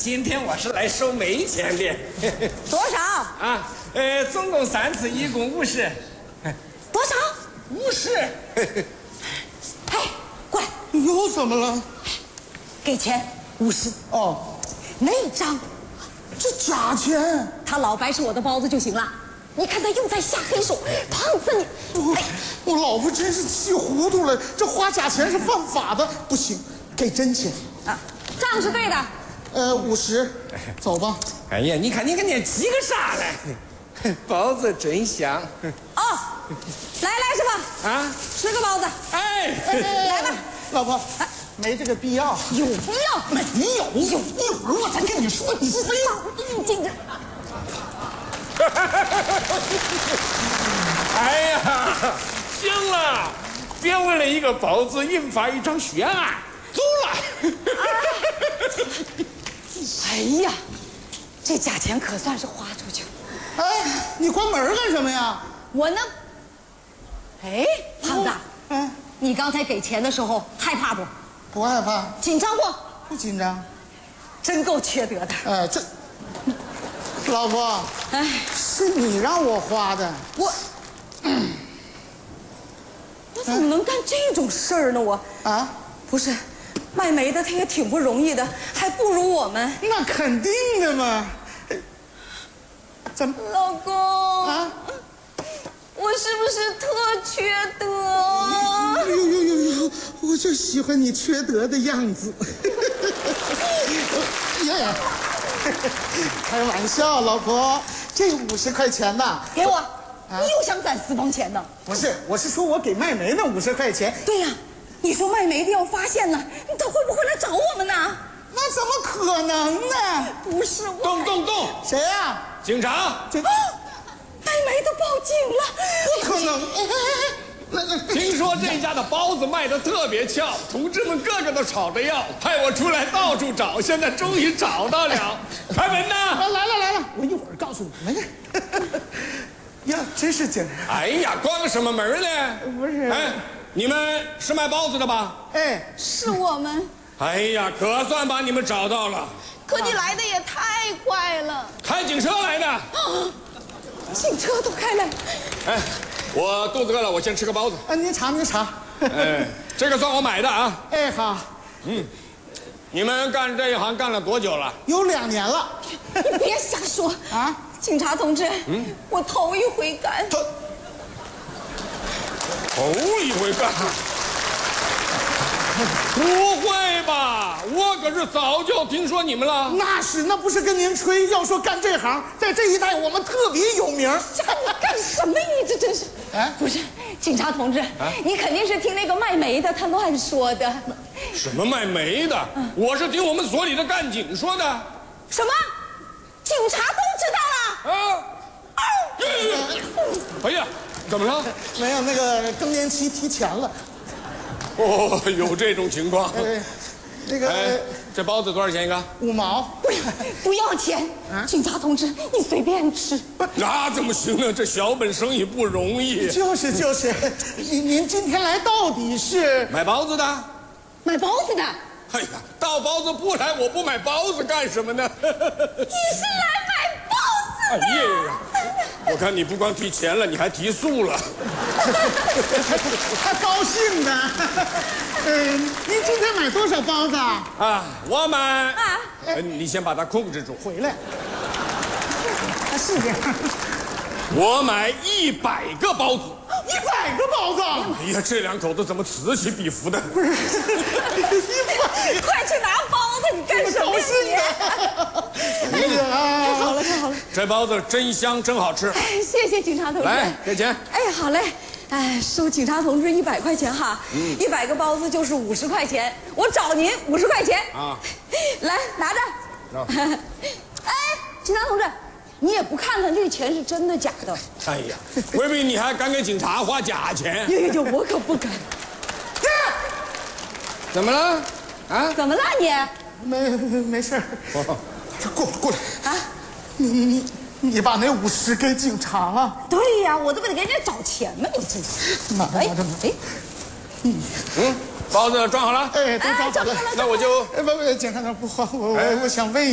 今天我是来收煤钱的。 多少？ 啊，总共3次，一共50。 多少 ？50。 哎，过来。 又怎么了？ 给钱50。 哦， 那张， 这假钱。 他老白是我的包子就行了。你看他又在下黑手，胖子你！ 我老婆真是气糊涂了，这花假钱是犯法的，不行，给真钱。 啊，账是对的。 50，走吧。 哎呀，你看你急个啥嘞？包子真香。 哦，来是吧？ 啊， 吃个包子。 哎， 来吧， 老婆，没这个必要。 有必要？ 没有，一会儿我再跟你说。你非要硬劲着。 哎呀，行了，别为了一个包子引发一场血案，走了。 哎呀，这假钱可算是花出去了。 哎，你关门干什么呀？ 我呢？哎，胖子，你刚才给钱的时候害怕不？ 不害怕。 紧张不？ 不紧张。 真够缺德的。 哎，这，老婆， 哎， 是你让我花的。 我怎么能干这种事儿呢？我啊， 不是。 卖煤的他也挺不容易的，还不如我们。 那肯定的嘛。怎么？ 老公啊？ 我是不是特缺德？ 呦，我就喜欢你缺德的样子。耶，开玩笑，老婆，这50块钱呐， 给我。你又想攒私房钱呢？ 不是，我是说我给卖煤那50块钱。 对呀。 你说卖煤的要发现了，他会不会来找我们呢？ 那怎么可能呢？ 不是我。 动！ 谁呀？ 警察！ 啊！卖煤的报警了！ 不可能！ 听说这家的包子卖的特别俏，同志们个个都吵着要，派我出来到处找，现在终于找到了。开门呐！ 来了，我一会儿告诉你们。呀，真是警察！ 哎呀，关个什么门呢？ 不是。 哎。 你们是卖包子的吧？ 哎， 是我们。 哎呀，可算把你们找到了。 可你来的也太快了。 开警车来的。啊， 警车都开来了。 哎，我肚子饿了，我先吃个包子。 您尝。 哎，这个算我买的啊。 哎，好。 你们干这一行干了多久了？ 有2年了。 你别瞎说啊！警察同志，我头一回干。 头一回干，不会吧？我可是早就听说你们了。 那不是跟您吹。要说干这行，在这一带我们特别有名。 你干什么？你这真是……哎，不是，警察同志，你肯定是听那个卖煤的他乱说的。 什么卖煤的？我是听我们所里的干警说的。 什么？警察都知道了？ 哎呀！ 怎么了？ 没有，那个更年期提前了。 哦，有这种情况。 那个， 这包子多少钱一个 ？5毛。 不要钱。警察同志，你随便吃。 那怎么行呢？这小本生意不容易。 就是，您今天来到底是买包子的？ 买包子的。 哎呀，到包子铺来，我不买包子干什么呢？ 你是来买包子的？ 哎呀！ 我看你不光提钱了，你还提速了。 他高兴呢。您今天买多少包子啊？ 啊，我买。你先把它控制住。 回来。是这样。 我买100个包子。 100个包子？ 哎呀，这2口子怎么此起彼伏的？ 不是。100。 快去拿包子！你干什么？ 高兴呢。哎呀， 太好了！ 这包子真香，真好吃。 哎，谢谢警察同志。 来，给钱。 哎，好嘞。哎，收警察同志100块钱哈。100个包子就是50块钱，我找您50块钱。啊。来，拿着。哎，警察同志，你也不看看这钱是真的假的？ 哎呀，未必你还敢给警察花假钱？ 哟，我可不敢。 怎么了？啊？ 怎么了你？ 没事。过来啊！你把那50给警察了？ 对呀，我这不得给人家找钱吗？你这是。 拿着。 包子装好了。 哎，都装好了。 那我就。 不，警察不慌，我想问。